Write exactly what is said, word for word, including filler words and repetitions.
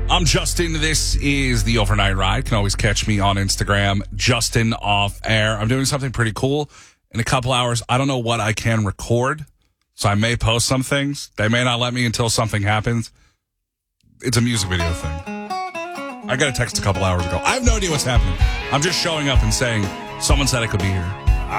I'm Justin. This is the Overnight Ride. You can always catch me on Instagram, Justin Off Air. I'm doing something pretty cool in a couple hours. I don't know what I can record, so I may post some things. They may not let me until something happens. It's a music video thing. I got a text a couple hours ago. I have no idea what's happening. I'm just showing up and saying, someone said I could be here.